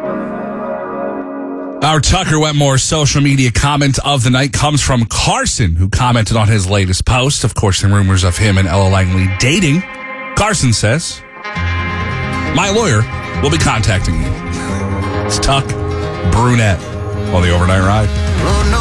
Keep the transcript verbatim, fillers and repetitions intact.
Our Tucker Wetmore social media comment of the night comes from Carson, who commented on his latest post. Of course, the rumors of him and Ella Langley dating. Carson says, "My lawyer will be contacting you." It's Tuck Brunette on the Overnight Ride.